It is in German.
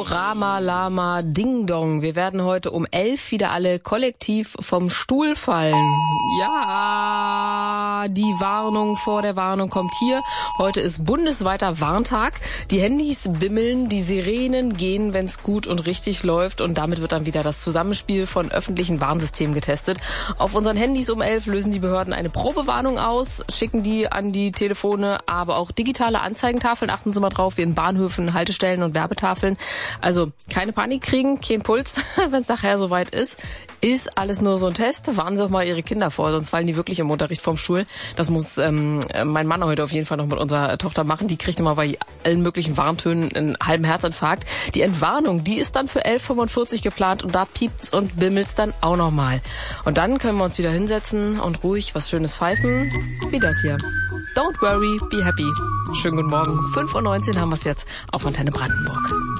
Rama Lama Ding Dong. Wir werden heute um 11 wieder alle kollektiv vom Stuhl fallen. Ja, die Warnung vor der Warnung kommt hier. Heute ist bundesweiter Warntag. Die Handys bimmeln, die Sirenen gehen, wenn es gut und richtig läuft. Und damit wird dann wieder das Zusammenspiel von öffentlichen Warnsystemen getestet. Auf unseren Handys um 11 lösen die Behörden eine Probewarnung aus, schicken die an die Telefone, aber auch digitale Anzeigentafeln. Achten Sie mal drauf, wie in Bahnhöfen, Haltestellen und Werbetafeln. Also keine Panik kriegen, kein Puls, wenn es nachher soweit ist. Ist alles nur so ein Test. Warnen Sie auch mal Ihre Kinder vor, sonst fallen die wirklich im Unterricht vom Stuhl. Das muss mein Mann heute auf jeden Fall noch mit unserer Tochter machen. Die kriegt immer bei allen möglichen Warntönen einen halben Herzinfarkt. Die Entwarnung, die ist dann für 11:45 geplant und da piept's und bimmelt's dann auch nochmal. Und dann können wir uns wieder hinsetzen und ruhig was Schönes pfeifen, wie das hier. Don't worry, be happy. Schönen guten Morgen. 5:19 Uhr haben wir es jetzt auf Antenne Brandenburg.